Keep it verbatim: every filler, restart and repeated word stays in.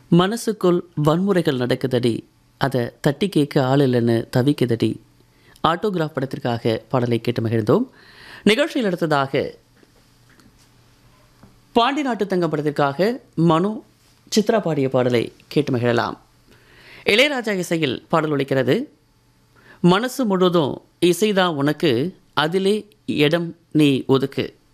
மனசுக்குள் வன்முறைகள் நடக்குதடி, அதை தட்டி கேட்க ஆள் இல்லைன்னு தவிக்குதடி. ஆட்டோகிராஃப் படத்திற்காக பாடலை கேட்டு மகிழ்ந்தோம். நிகழ்ச்சியில் அடுத்ததாக பாண்டி நாட்டு தங்கம் படத்திற்காக மனு சித்ரா பாடிய பாடலை கேட்டு மகிழலாம். இளையராஜா இசையில் பாடல் ஒலிக்கிறது. மனசு முழுதும் இசைதான் உனக்கு, அதிலே இடம் நீ ஒதுக்கு.